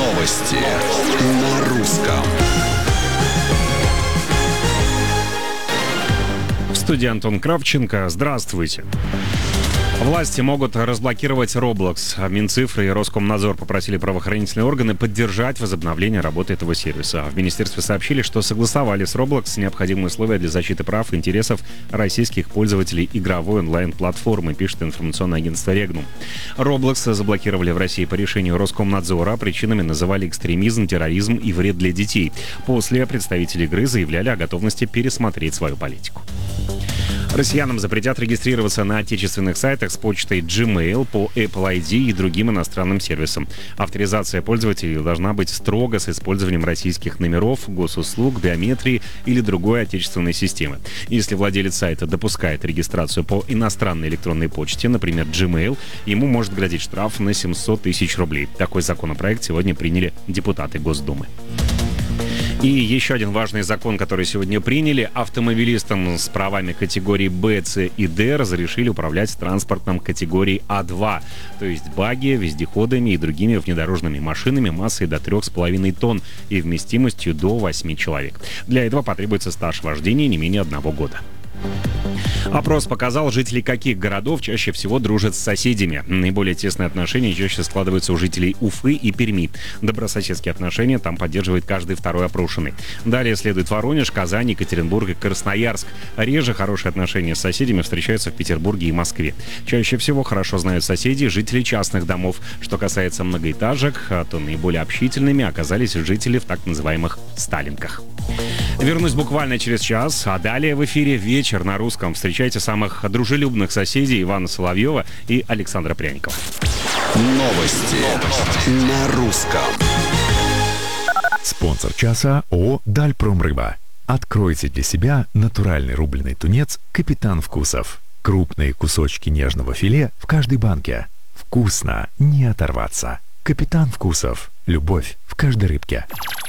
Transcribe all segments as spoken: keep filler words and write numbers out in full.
Новости на русском. В студии Антон Кравченко. Здравствуйте. Власти могут разблокировать Roblox. Минцифры и Роскомнадзор попросили правоохранительные органы поддержать возобновление работы этого сервиса. В министерстве сообщили, что согласовали с Roblox необходимые условия для защиты прав и интересов российских пользователей игровой онлайн-платформы, пишет информационное агентство Регнум. Roblox заблокировали в России по решению Роскомнадзора. Причинами называли экстремизм, терроризм и вред для детей. После представители игры заявляли о готовности пересмотреть свою политику. Россиянам запретят регистрироваться на отечественных сайтах с почтой Gmail по Apple ай ди и другим иностранным сервисам. Авторизация пользователей должна быть строго с использованием российских номеров, госуслуг, биометрии или другой отечественной системы. Если владелец сайта допускает регистрацию по иностранной электронной почте, например, Gmail, ему может грозить штраф на семьсот тысяч рублей. Такой законопроект сегодня приняли депутаты Госдумы. И еще один важный закон, который сегодня приняли. Автомобилистам с правами категории Б, С и Д разрешили управлять транспортом категории А два, то есть багги, вездеходами и другими внедорожными машинами массой до трех с половиной тонн и вместимостью до восьми человек. Для этого потребуется стаж вождения не менее одного года. Опрос показал, жители каких городов чаще всего дружат с соседями. Наиболее тесные отношения чаще складываются у жителей Уфы и Перми. Добрососедские отношения там поддерживает каждый второй опрошенный. Далее следует Воронеж, Казань, Екатеринбург и Красноярск. Реже хорошие отношения с соседями встречаются в Петербурге и Москве. Чаще всего хорошо знают соседи жители частных домов. Что касается многоэтажек, то наиболее общительными оказались жители в так называемых сталинках. Вернусь буквально через час, а далее в эфире «Вечер на русском». Встречайте самых дружелюбных соседей Ивана Соловьева и Александра Пряникова. Новости на русском. Спонсор часа ООО «Дальпромрыба». Откройте для себя натуральный рубленый тунец «Капитан Вкусов». Крупные кусочки нежного филе в каждой банке. Вкусно, не оторваться. «Капитан Вкусов». Любовь в каждой рыбке.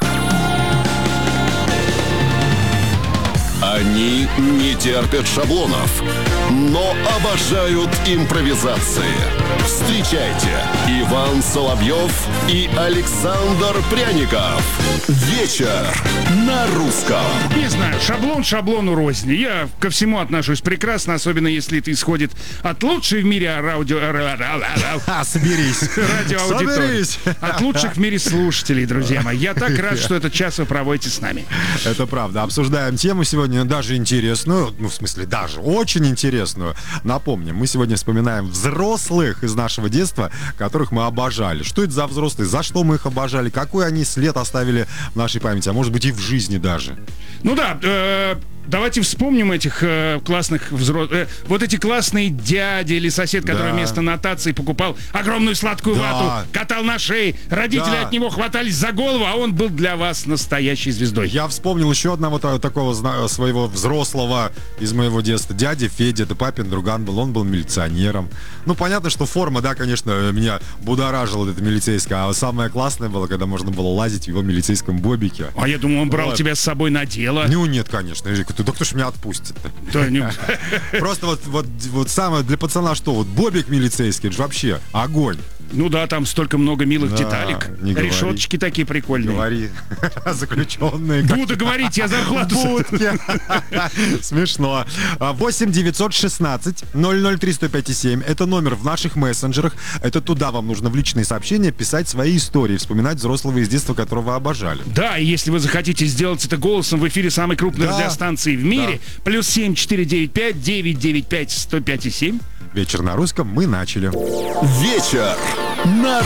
Они не терпят шаблонов, но обожают импровизации. Встречайте, Иван Соловьев и Александр Пряников. Вечер на русском. Не знаю, шаблон шаблону рознь. Я ко всему отношусь прекрасно, особенно если это исходит от лучшей в мире радио... Соберись. радиоаудитории. От лучших в мире слушателей, друзья мои. Я так рад, что этот час вы проводите с нами. Это правда. Обсуждаем тему сегодня даже интересную, ну, в смысле, даже очень интересную. Напомним, мы сегодня вспоминаем взрослых из нашего детства, которых мы обожали. Что это за взрослые? За что мы их обожали? Какой они след оставили в нашей памяти? А может быть, и в жизни даже. Ну да, э- давайте вспомним этих э, классных взрослых... Э, вот эти классные дяди или сосед, который Да. вместо нотации покупал огромную сладкую Да. вату, катал на шее, родители Да. от него хватались за голову, а он был для вас настоящей звездой. Я вспомнил еще одного та- такого зна- своего взрослого из моего детства. Дядя Федя, это папин друган был, он был милиционером. Ну, понятно, что форма, да, конечно, меня будоражила эта милицейская, а самое классное было, когда можно было лазить в его милицейском бобике. А я думал, он брал Вот. тебя с собой на дело. Ну, нет, конечно. Я говорю, да кто ж меня отпустит-то? Да, не- Просто вот, вот, вот самое для пацана что? Вот бобик милицейский, это же вообще огонь. Ну да, там столько много милых Да, деталек. не говори. Решеточки такие прикольные. Говори. Заключенные. Буду говорить, я зарплату... В будке. Смешно. восемь девятьсот шестнадцать ноль ноль три сто пять семь. Это номер в наших мессенджерах. Это туда вам нужно в личные сообщения писать свои истории, вспоминать взрослого из детства, которого вы обожали. Да, и если вы захотите сделать это голосом в эфире самой крупной Да. радиостанции в мире, плюс семь четыре девять пять девять девять пять сто пять и семь. Вечер на русском мы начали. Вечер на